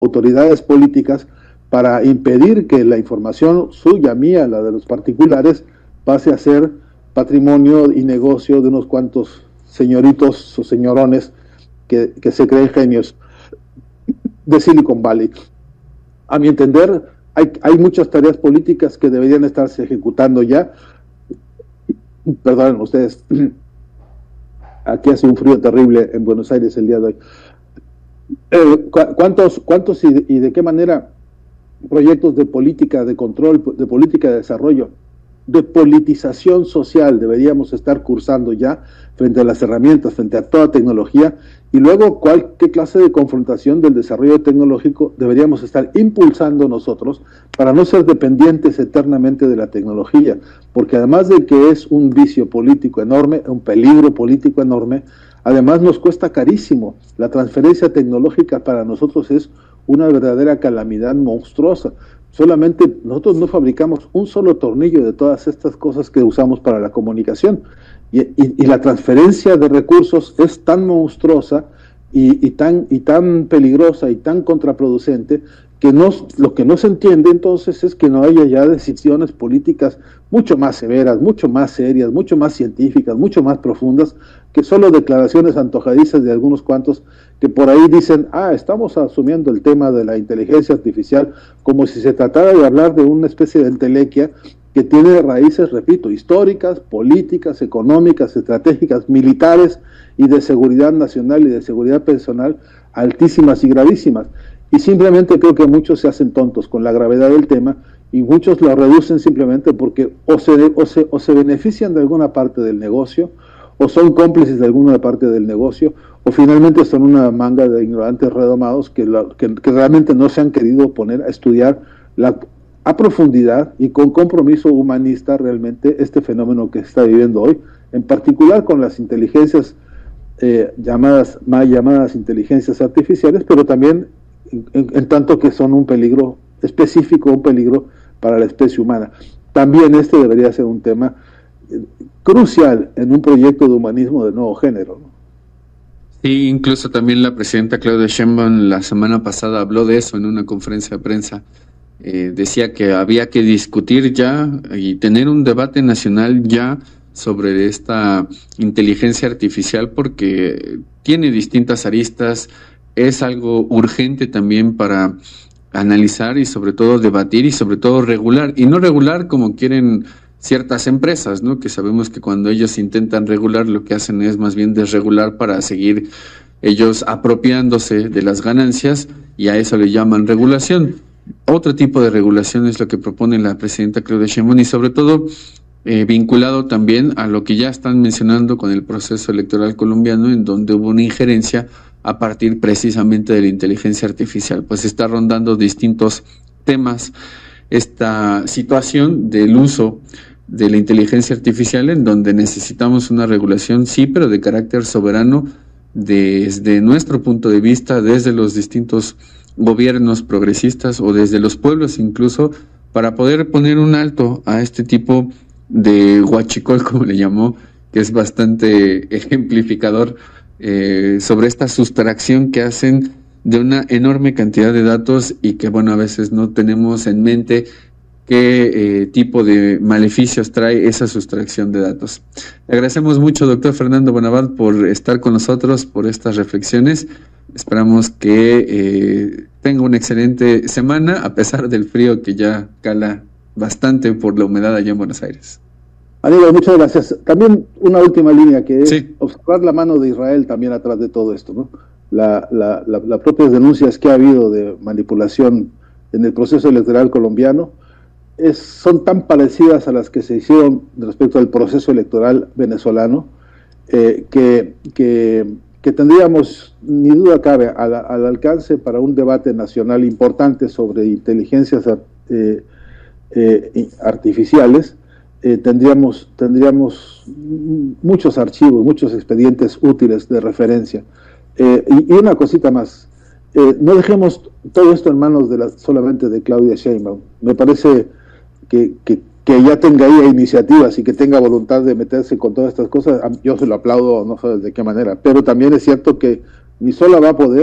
autoridades políticas para impedir que la información suya, mía, la de los particulares, pase a ser patrimonio y negocio de unos cuantos señoritos o señorones que se creen genios de Silicon Valley. A mi entender, hay muchas tareas políticas que deberían estarse ejecutando ya. Perdonen ustedes, aquí hace un frío terrible en Buenos Aires el día de hoy. ¿Cuántos y de qué manera proyectos de política de control, de política de desarrollo, de politización social deberíamos estar cursando ya frente a las herramientas, frente a toda tecnología? Y luego, ¿qué clase de confrontación del desarrollo tecnológico deberíamos estar impulsando nosotros para no ser dependientes eternamente de la tecnología? Porque además de que es un vicio político enorme, un peligro político enorme, además nos cuesta carísimo. La transferencia tecnológica para nosotros es una verdadera calamidad monstruosa. Solamente nosotros no fabricamos un solo tornillo de todas estas cosas que usamos para la comunicación. Y la transferencia de recursos es tan monstruosa y tan peligrosa y tan contraproducente que lo que no se entiende entonces es que no haya ya decisiones políticas mucho más severas, mucho más serias, mucho más científicas, mucho más profundas, que solo declaraciones antojadizas de algunos cuantos que por ahí dicen, estamos asumiendo el tema de la inteligencia artificial como si se tratara de hablar de una especie de entelequia que tiene raíces, repito, históricas, políticas, económicas, estratégicas, militares y de seguridad nacional y de seguridad personal altísimas y gravísimas. Y simplemente creo que muchos se hacen tontos con la gravedad del tema y muchos lo reducen simplemente porque o se benefician de alguna parte del negocio, o son cómplices de alguna parte del negocio, o finalmente son una manga de ignorantes redomados que realmente no se han querido poner a estudiar a profundidad y con compromiso humanista realmente este fenómeno que se está viviendo hoy, en particular con las inteligencias mal llamadas inteligencias artificiales, pero también en tanto que son un peligro específico, un peligro para la especie humana. También este debería ser un tema crucial en un proyecto de humanismo de nuevo género, ¿no? Sí, incluso también la presidenta Claudia Sheinbaum la semana pasada habló de eso en una conferencia de prensa. Decía que había que discutir ya y tener un debate nacional ya sobre esta inteligencia artificial porque tiene distintas aristas, es algo urgente también para analizar y sobre todo debatir y sobre todo regular, y no regular como quieren ciertas empresas, ¿no? Que sabemos que cuando ellos intentan regular lo que hacen es más bien desregular para seguir ellos apropiándose de las ganancias, y a eso le llaman regulación. Otro tipo de regulación es lo que propone la presidenta Claudia Sheinbaum y sobre todo vinculado también a lo que ya están mencionando con el proceso electoral colombiano, en donde hubo una injerencia a partir precisamente de la inteligencia artificial. Pues está rondando distintos temas esta situación del uso de la inteligencia artificial, en donde necesitamos una regulación, sí, pero de carácter soberano desde nuestro punto de vista, desde los distintos gobiernos progresistas o desde los pueblos incluso, para poder poner un alto a este tipo de huachicol, como le llamó, que es bastante ejemplificador sobre esta sustracción que hacen de una enorme cantidad de datos y que, bueno, a veces no tenemos en mente qué tipo de maleficios trae esa sustracción de datos. Le agradecemos mucho, doctor Fernando Bonabad, por estar con nosotros, por estas reflexiones. Esperamos que tenga una excelente semana, a pesar del frío que ya cala bastante por la humedad allá en Buenos Aires. Amigo, muchas gracias. También una última línea, que es observar la mano de Israel también atrás de todo esto, ¿no? Las propias denuncias que ha habido de manipulación en el proceso electoral colombiano son tan parecidas a las que se hicieron respecto al proceso electoral venezolano, que tendríamos, ni duda cabe, al alcance para un debate nacional importante sobre inteligencias artificiales. Tendríamos muchos archivos, muchos expedientes útiles de referencia. Y una cosita más, no dejemos todo esto en manos solamente de Claudia Sheinbaum. Me parece que ya tenga ahí iniciativas y que tenga voluntad de meterse con todas estas cosas, yo se lo aplaudo, no sé de qué manera, pero también es cierto que ni sola va a poder,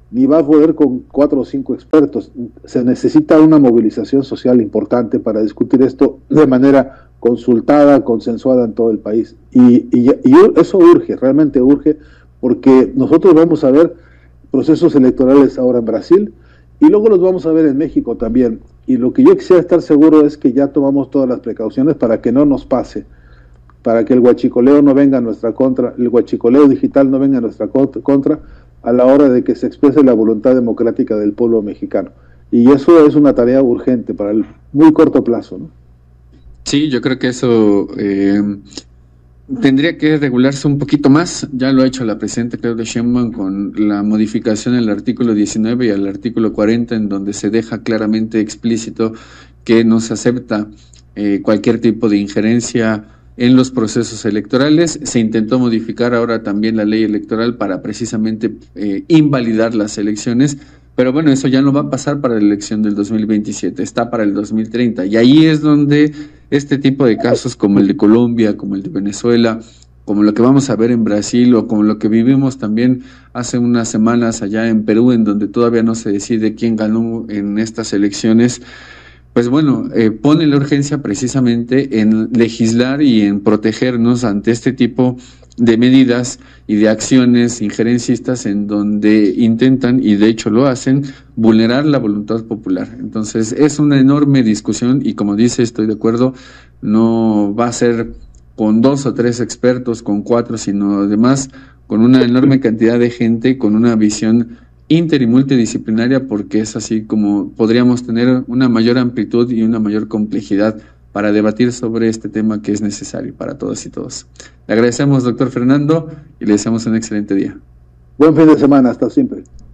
ni va a poder con 4 o 5 expertos. Se necesita una movilización social importante para discutir esto de manera consultada, consensuada en todo el país. Y eso urge, realmente urge, porque nosotros vamos a ver procesos electorales ahora en Brasil y luego los vamos a ver en México también. Y lo que yo quisiera estar seguro es que ya tomamos todas las precauciones para que no nos pase, para que el huachicoleo no venga a nuestra contra, el huachicoleo digital no venga a nuestra contra a la hora de que se exprese la voluntad democrática del pueblo mexicano. Y eso es una tarea urgente para el muy corto plazo, ¿no? Sí, yo creo que eso tendría que regularse un poquito más. Ya lo ha hecho la presidenta Claudia Sheinbaum con la modificación al artículo 19 y al artículo 40, en donde se deja claramente explícito que no se acepta cualquier tipo de injerencia en los procesos electorales. Se intentó modificar ahora también la ley electoral para precisamente invalidar las elecciones, pero bueno, eso ya no va a pasar para la elección del 2027, está para el 2030, y ahí es donde este tipo de casos como el de Colombia, como el de Venezuela, como lo que vamos a ver en Brasil o como lo que vivimos también hace unas semanas allá en Perú, en donde todavía no se decide quién ganó en estas elecciones, pues bueno, pone la urgencia precisamente en legislar y en protegernos ante este tipo de medidas y de acciones injerencistas en donde intentan, y de hecho lo hacen, vulnerar la voluntad popular. Entonces es una enorme discusión y, como dice, estoy de acuerdo, no va a ser con 2 o 3 expertos, con 4, sino además con una enorme cantidad de gente con una visión inter y multidisciplinaria, porque es así como podríamos tener una mayor amplitud y una mayor complejidad para debatir sobre este tema que es necesario para todas y todos. Le agradecemos, doctor Fernando, y le deseamos un excelente día. Buen fin de semana, hasta siempre.